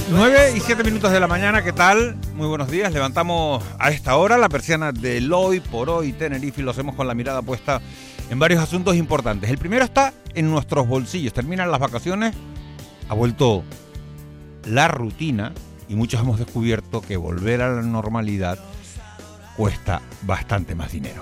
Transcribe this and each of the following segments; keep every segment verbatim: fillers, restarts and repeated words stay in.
nueve y siete minutos de la mañana, ¿qué tal? Muy buenos días, levantamos a esta hora la persiana del Hoy por Hoy Tenerife y lo hacemos con la mirada puesta en varios asuntos importantes. El primero está en nuestros bolsillos, terminan las vacaciones, ha vuelto la rutina y muchos hemos descubierto que volver a la normalidad cuesta bastante más dinero.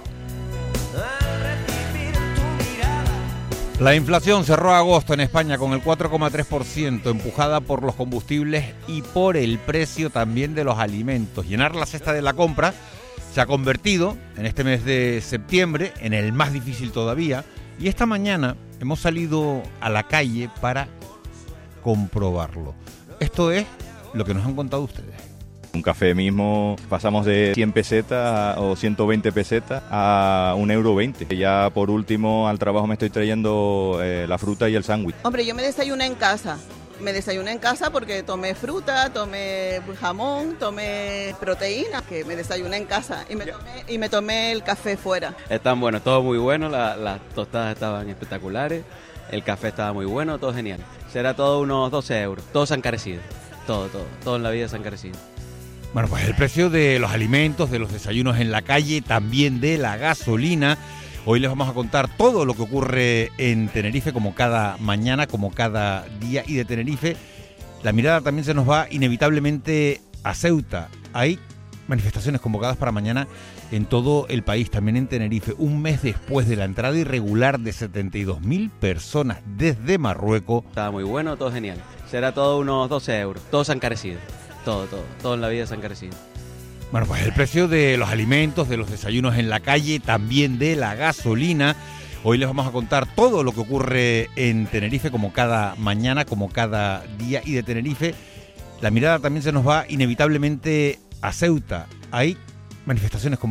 La inflación cerró agosto en España con el cuatro coma tres por ciento, empujada por los combustibles y por el precio también de los alimentos. Llenar la cesta de la compra se ha convertido en este mes de septiembre en el más difícil todavía, y esta mañana hemos salido a la calle para comprobarlo. Esto es lo que nos han contado ustedes. Un café mismo pasamos de cien pesetas o ciento veinte pesetas a un euro veinte. Ya por último al trabajo me estoy trayendo eh, la fruta y el sándwich. Hombre, yo me desayuné en casa. Me desayuné en casa porque tomé fruta, tomé jamón, tomé proteína, que me desayuné en casa y me tomé, y me tomé el café fuera. Están buenos, todo muy bueno, la, las tostadas estaban espectaculares, el café estaba muy bueno, todo genial. Será todo unos doce euros, todo se ha encarecido, todo, todo, todo en la vida se ha encarecido. Bueno, pues el precio de los alimentos, de los desayunos en la calle, también de la gasolina. Hoy les vamos a contar todo lo que ocurre en Tenerife, como cada mañana, como cada día. Y de Tenerife, la mirada también se nos va inevitablemente a Ceuta. Hay manifestaciones convocadas para mañana en todo el país, también en Tenerife. Un mes después de la entrada irregular de setenta y dos mil personas desde Marruecos. Estaba muy bueno, todo genial. Será todo unos doce euros, todo se ha encarecido. Todo, todo, todo en la vida se ha encarecido. Bueno, pues el precio de los alimentos, de los desayunos en la calle, también de la gasolina. Hoy les vamos a contar todo lo que ocurre en Tenerife, como cada mañana, como cada día. Y de Tenerife, la mirada también se nos va inevitablemente a Ceuta. Hay manifestaciones convocadas